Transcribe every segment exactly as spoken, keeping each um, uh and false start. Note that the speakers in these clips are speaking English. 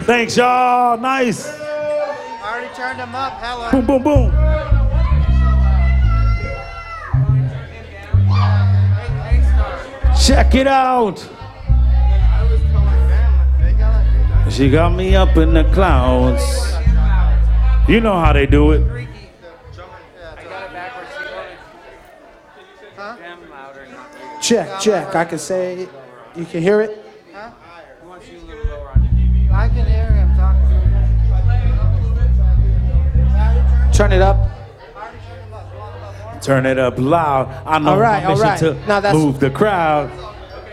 Thanks, y'all. Nice. I already turned them up. Hello. Boom, boom, boom. Check it out. She got me up in the clouds. You know how they do it. Check, check. I can say it. You can hear it? Huh? I can hear him talking to him. Turn it up. Turn it up loud. I know All right, my mission all right. to Now that's- move the crowd. Why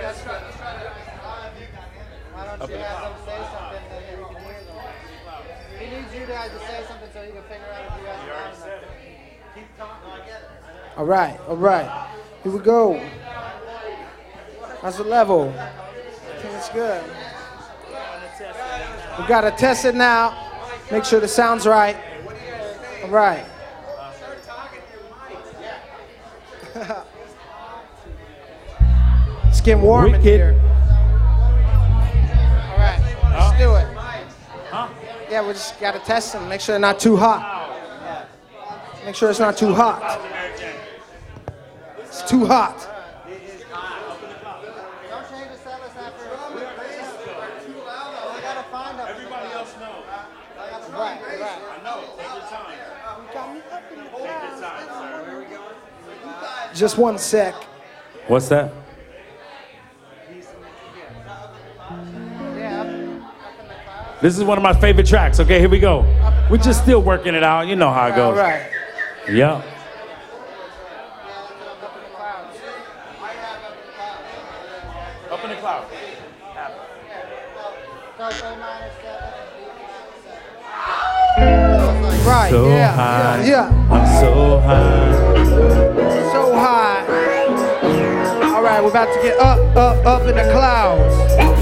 don't you have them say something so that we can hear them? He needs you guys to say something so he can figure out if you guys are loud enough. Keep talking. I get it. All right, all right. Here we go. How's the level? I think it's good. We gotta test it now. Make sure the sound's right. All right. It's getting warm in Wicked. here. All right, let's do it. Huh? Yeah, we just gotta test them. Make sure they're not too hot. Make sure it's not too hot. It's too hot. Don't change the set list after. We gotta find them. Everybody else knows. Right, right. Just one sec. What's that? This is one of my favorite tracks. Okay, here we go. We're just still working it out. You know how it All goes. right. Yeah. Up in the cloud. Right, So yeah, high. yeah, yeah. I'm so high. So high. All right, we're about to get up, up, up in the clouds.